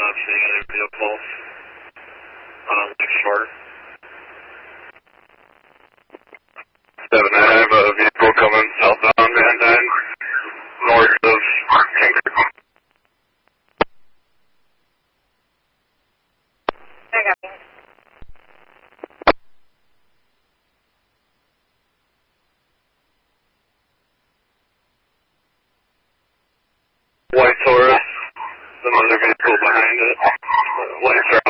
not seeing any vehicles on Lake Shore. 7, I have a vehicle coming southbound Van Dyne, north of Tinker. I got you. White Taurus, another vehicle behind it. Lights are